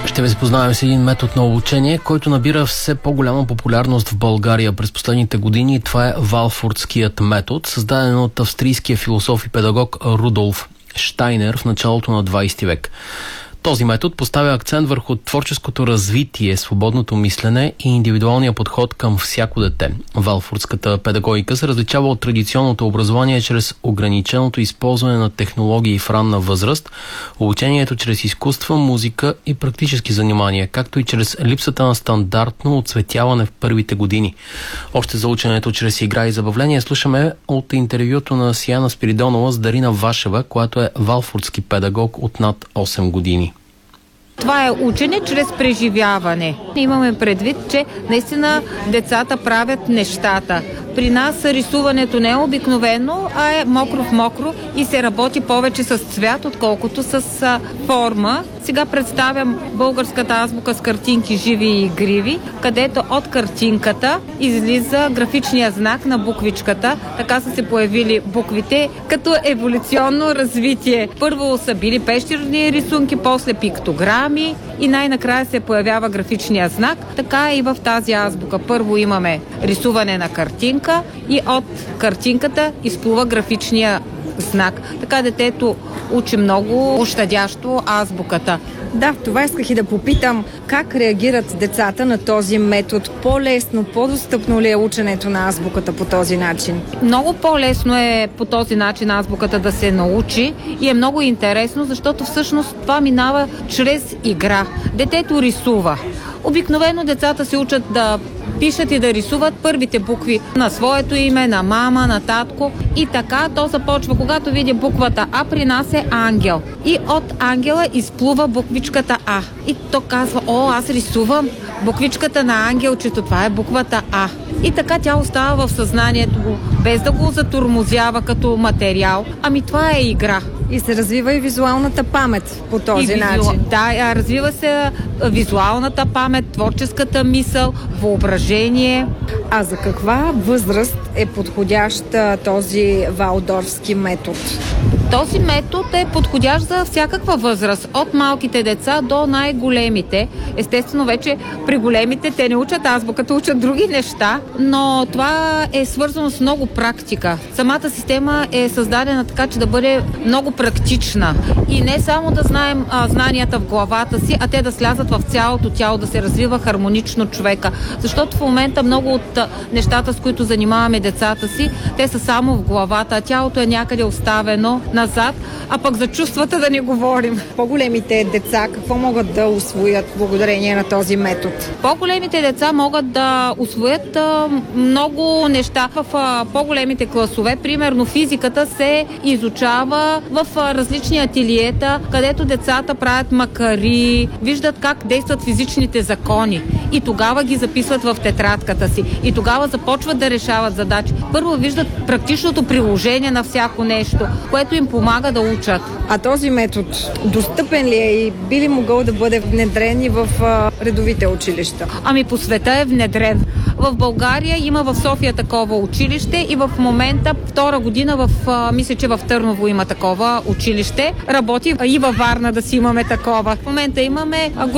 Ще ви запознаем с един метод на обучение, който набира все по-голяма популярност в България през последните години. Това е Валфордският метод, създаден от австрийския философ и педагог Рудолф Штайнер в началото на 20 век. Този метод поставя акцент върху творческото развитие, свободното мислене и индивидуалния подход към всяко дете. Валфордската педагогика се различава от традиционното образование чрез ограниченото използване на технологии в ранна възраст, обучението чрез изкуства, музика и практически занимания, както и чрез липсата на стандартно оцветяване в първите години. Още за ученето чрез игра и забавление слушаме от интервюто на Сияна Спиридонова с Дарина Вашева, която е валфордски педагог от над 8 години. Това е учене чрез преживяване. Имаме предвид, че наистина децата правят нещата. При нас рисуването не е обикновено, а е мокро в мокро и се работи повече с цвят, отколкото с форма. Сега представям българската азбука с картинки живи и игриви, където от картинката излиза графичния знак на буквичката. Така са се появили буквите като еволюционно развитие. Първо са били пещерни рисунки, после пиктограми и най-накрая се появява графичния знак. Така и в тази азбука. Първо имаме рисуване на картинка и от картинката изплува графичния знак. Така детето учи много щадящо азбуката. Да, това исках и да попитам. Как реагират децата на този метод? По-лесно, по-достъпно ли е ученето на азбуката по този начин? Много по-лесно е по този начин азбуката да се научи и е много интересно, защото всъщност това минава чрез игра. Детето рисува. Обикновено децата се учат да пишат и да рисуват първите букви на своето име, на мама, на татко и така то започва. Когато види буквата А, при нас е ангел. И от ангела изплува буквичката А. И то казва, аз рисувам буквичката на ангелчето, това е буквата А. И така тя остава в съзнанието го, без да го затормозява като материал. Ами това е игра. И се развива и визуалната памет по този начин. Да, развива се визуалната памет, творческата мисъл, въображение. А за каква възраст е подходящ този валдорфски метод? Този метод е подходящ за всякаква възраст, от малките деца до най-големите. Естествено, вече при големите те не учат азбуката, учат други неща, но това е свързано с много практика. Самата система е създадена така, че да бъде много практична. И не само да знаем знанията в главата си, а те да слязат в цялото тяло, да се развива хармонично човека. Защото в момента много от нещата, с които занимаваме децата си, те са само в главата, а тялото е някъде оставено назад, а пък за чувствата да не говорим. По-големите деца какво могат да усвоят благодарение на този метод? По-големите деца могат да усвоят много неща в по-големите класове. Примерно физиката се изучава в различни ателиета, където децата правят макари, виждат как действат физичните закони и тогава ги записват в тетрадката си и тогава започват да решават задачи. Първо виждат практичното приложение на всяко нещо, което им помага да учат. А този метод достъпен ли е и би ли могъл да бъде внедрен и в редовите училища? Ами по света е внедрен. В България има в София такова училище и в момента втора година мисля, че в Търново има такова училище. Работи и във Варна да си имаме такова. В момента имаме